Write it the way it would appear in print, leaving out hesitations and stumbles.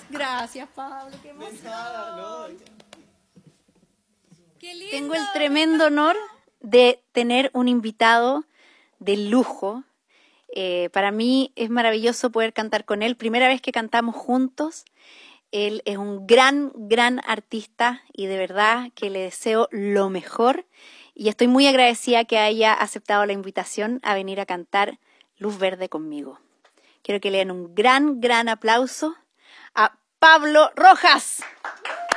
Gracias, Pablo, qué emoción. No. Qué lindo. Tengo el tremendo honor de tener un invitado de lujo. Para mí es maravilloso poder cantar con él. Primera vez que cantamos juntos. Él es un gran, gran artista y de verdad que le deseo lo mejor. Y estoy muy agradecida que haya aceptado la invitación a venir a cantar Luz Verde conmigo. Quiero que le den un gran, gran aplauso a Pablo Rojas.